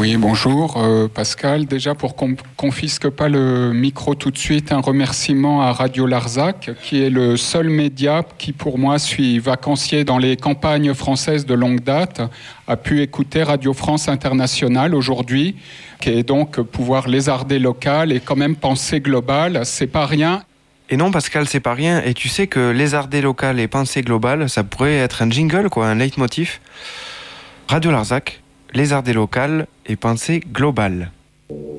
Oui, bonjour Pascal. Déjà, pour qu'on confisque pas le micro tout de suite, un remerciement à Radio Larzac, qui est le seul média qui, pour moi, suis vacancier dans les campagnes françaises de longue date, a pu écouter Radio France Internationale aujourd'hui, qui est donc pouvoir lézarder local et quand même penser global. C'est pas rien. Et non, Pascal, c'est pas rien. Et tu sais que lézarder local et penser global, ça pourrait être un jingle, quoi, un leitmotiv. Radio Larzac, lézarder local et penser global.